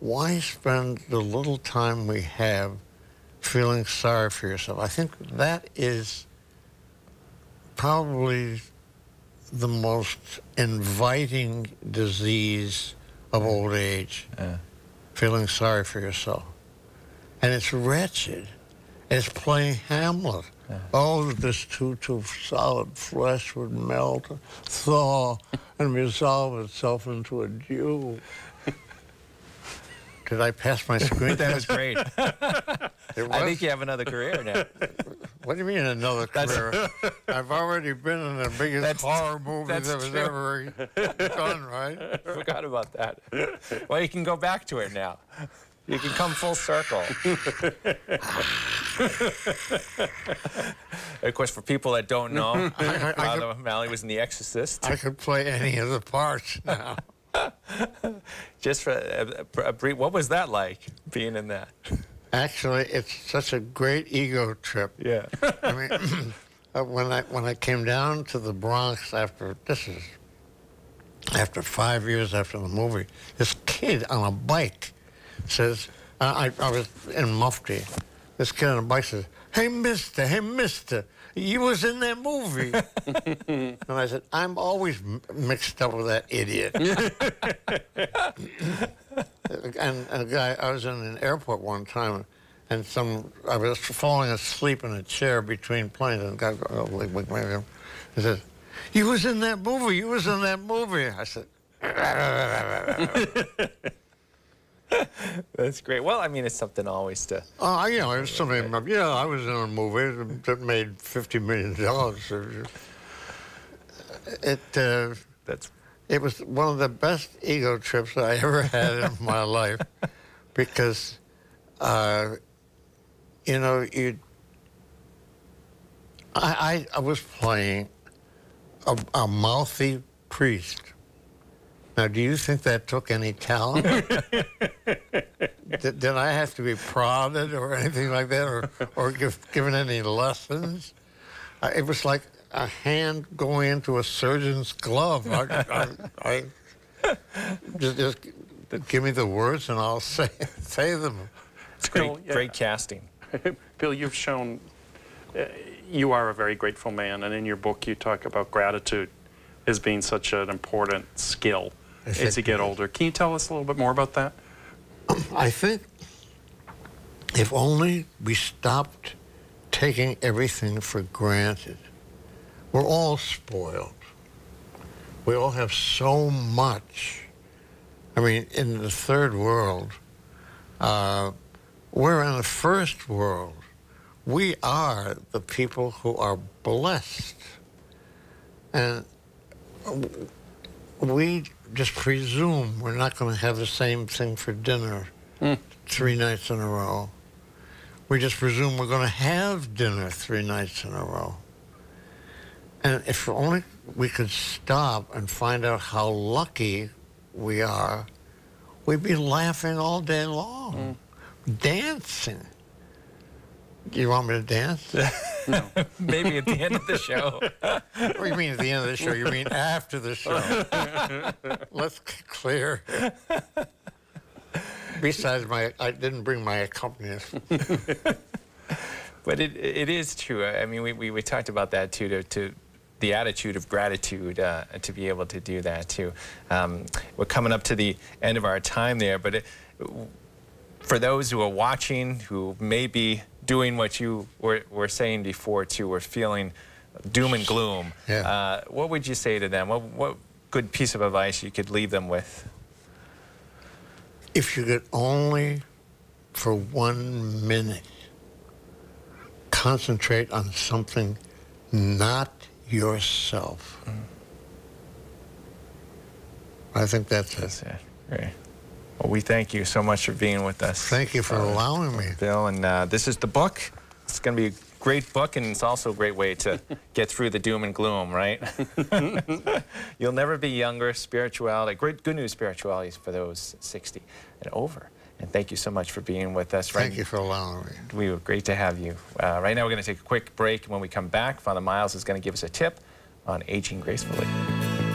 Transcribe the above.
why spend the little time we have feeling sorry for yourself? I think that is probably the most inviting disease of old age, feeling sorry for yourself. And it's wretched. It's playing Hamlet. Oh, this too solid flesh would melt, thaw, and resolve itself into a dew. Did I pass my screen? That was great. I think you have another career now. What do you mean another career? I've already been in the biggest horror movie that was ever done, right? I forgot about that. Well, you can go back to it now. You can come full circle. Of course, for people that don't know, Father O'Malley was in The Exorcist. I could play any of the parts now. Just for a brief, what was that like, being in that? Actually, it's such a great ego trip. Yeah. I mean, when I came down to the Bronx after 5 years after the movie, this kid on a bike says, I was in Mufti. This kid on a bike says, hey, mister, you was in that movie. And I said, I'm always mixed up with that idiot. And a guy, I was in an airport one time, and I was falling asleep in a chair between planes, and the guy goes, he says, you was in that movie, you was in that movie. I said, That's great. Well, I mean, it's something always to... it was something, I was in a movie that made $50 million. It was one of the best ego trips I ever had in my life, because, I was playing a mouthy priest. Now, do you think that took any talent? Did I have to be prodded or anything like that, or given any lessons? It was like a hand going into a surgeon's glove. Just give me the words and I'll say them. It's great casting. Bill, you've shown you are a very grateful man, and in your book you talk about gratitude as being such an important skill as you get older. Can you tell us a little bit more about that? I think if only we stopped taking everything for granted. We're all spoiled. We all have so much. I mean, in the third world, we're in the first world. We are the people who are blessed. And we just presume we're not going to have the same thing for dinner 3 nights in a row. We just presume we're going to have dinner 3 nights in a row. And if only we could stop and find out how lucky we are, we'd be laughing all day long, dancing. Do you want me to dance? No. Maybe at the end of the show. What do you mean at the end of the show? You mean after the show? Let's clear. Besides, I didn't bring my accompanist. But it is true. I mean, we talked about that too, to the attitude of gratitude, to be able to do that too. We're coming up to the end of our time there, but for those who are watching, who may be doing what you were saying before too, or feeling doom and gloom, what would you say to them? What good piece of advice you could leave them with? If you could only, for 1 minute, concentrate on something not yourself. I think that's it. Great. Well, we thank you so much for being with us. Thank you for allowing me. Bill, and this is the book. It's going to be a great book, and it's also a great way to get through the doom and gloom, right? You'll never be younger. Spirituality, good news spirituality is for those 60 and over. And thank you so much for being with us. Thank you for allowing me. We were great to have you. Right now we're going to take a quick break. When we come back, Father Miles is going to give us a tip on aging gracefully.